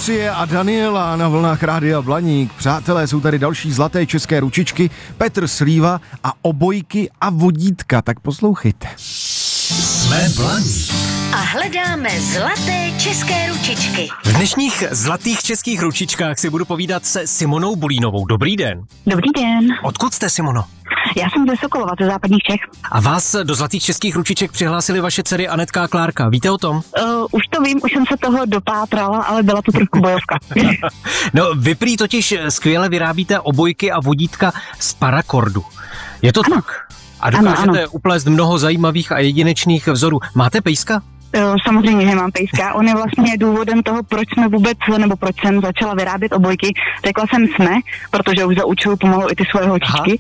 Lucie a Daniela na vlnách Rádia Blaník. Přátelé, jsou tady další zlaté české ručičky, Petr Slíva a obojky a vodítka, tak poslouchejte. Jsme Blaník. A hledáme zlaté české ručičky. V dnešních zlatých českých ručičkách si budu povídat se Simonou Bulínovou. Dobrý den. Dobrý den. Odkud jste, Simono? Já jsem ze Sokolova, ze západních Čech. A vás do zlatých českých ručiček přihlásili vaše dcery Anetka a Klárka. Víte o tom? Už to vím, už jsem se toho dopátrala, ale byla to trošku bojovka. No, vy prý totiž skvěle vyrábíte obojky a vodítka z parakordu. Je to tak? A dokážete uplést mnoho zajímavých a jedinečných vzorů. Máte pejska? Samozřejmě, že mám pejska. On je vlastně důvodem toho, proč jsem začala vyrábět obojky. Řekla jsem protože už zaučuju pomalu i ty svoje holčičky,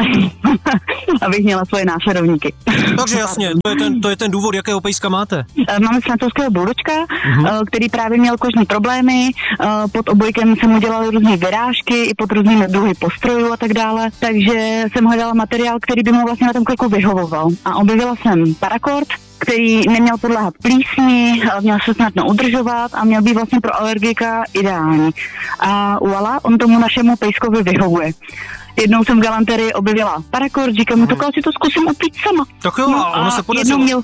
abych měla svoje následovníky. Takže jasně, to je ten důvod, jakého pejska máte. Máme francouzského buldočka, který právě měl kožní problémy. Pod obojkem jsem udělala různé vyrážky i pod různými druhy postrojů a tak dále. Takže jsem hledala materiál, který by mu vlastně na tom kroku vyhovoval. A objevila jsem parakord, který neměl podléhat plísni, měl se snadno udržovat a měl být vlastně pro alergika ideální. A voilà, on tomu našemu pejskovi vyhovuje. Jednou jsem v galanterii objevila parakord, říkám mu, tak si to zkusím upít sama. Tak jo, a ono se podařilo.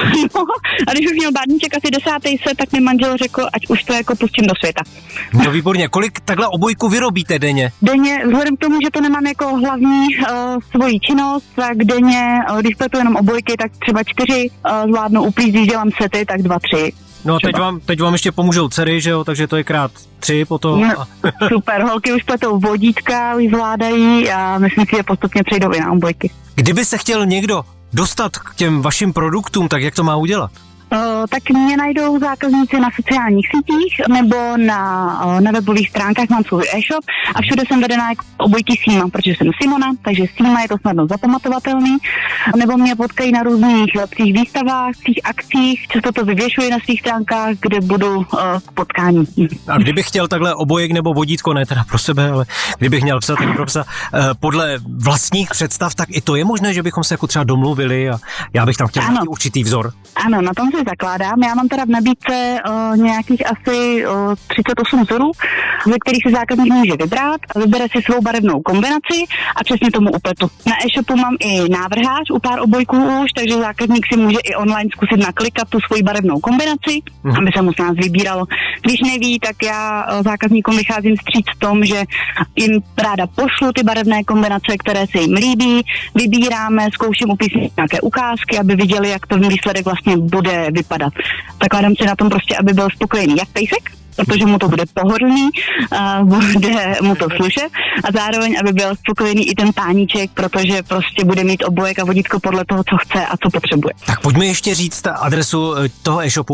A když už měl bádníček asi 10. set, tak mi manžel řekl, ať už to jako pustím do světa. No výborně, kolik takhle obojku vyrobíte denně? Denně, vzhledem k tomu, že to nemám jako hlavní svoji činnost, tak denně, když pletu jenom obojky, tak třeba 4 zvládnu uplíct, když dělám sety, tak 2-3. No teď vám ještě pomůžou dcery, že jo, takže to je krát 3 potom. No, super, holky už pletou vodítka, už zvládají a myslím si, že postupně přejdou i na obojky. Kdyby se chtěl někdo dostat k těm vašim produktům, tak jak to má udělat? Tak mě najdou zákazníci na sociálních sítích nebo na webových stránkách, mám svůj e-shop a všude jsem vedená jako obojky Sima, protože jsem Simona, takže Sima je to snadno zapamatovatelný, nebo mě potkají na různých lepších výstavách, svých akcích, často to vyvěšuji na svých stránkách, kde budu k potkání. A kdybych chtěl takhle obojek nebo vodítko, ne teda pro sebe, ale kdybych měl psa, tak pro psa, podle vlastních představ, tak i to je možné, že bychom se jako třeba domluvili a já bych tam chtěl nějaký určitý vzor. Ano, na tom se zakládám. Já mám teda v nabídce nějakých asi 38 vzorů, ze kterých se zákazník může vybrat, vybere si svou barevnou kombinaci a přesně tomu upletu. Na e-shopu mám i návrhář u pár obojků už, takže zákazník si může i online zkusit naklikat tu svoji barevnou kombinaci, aby se mu s nás vybíralo. Když neví, tak já zákazníkům vycházím vstříc v tom, že jim ráda pošlu ty barevné kombinace, které se jim líbí, vybíráme, zkouším upísnit nějaké ukázky, aby viděli, jak ten výsledek vlastně bude vypadat. Zakládám si na tom prostě, aby byl spokojený jak pejsek, protože mu to bude pohodlný, bude mu to slušet a zároveň, aby byl spokojený i ten páníček, protože prostě bude mít obojek a vodítko podle toho, co chce a co potřebuje. Tak pojďme ještě říct adresu toho e-shopu.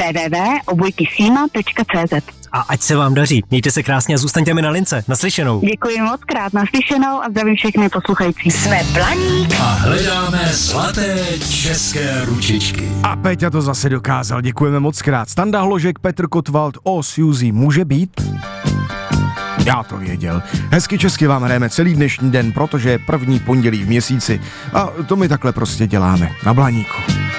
www.obojkysima.cz. A ať se vám daří. Mějte se krásně a zůstaňte mi na lince. Naslyšenou. Děkuji moc krát, naslyšenou a zdravím všechny posluchající. Jsme Blaník a hledáme zlaté české ručičky. A Peťa to zase dokázal, děkujeme moc krát. Standa Hložek, Petr Kotwald, O Suzy, může být? Já to věděl. Hezky česky vám hrajeme celý dnešní den, protože je první pondělí v měsíci. A to my takhle prostě děláme na Blaníku.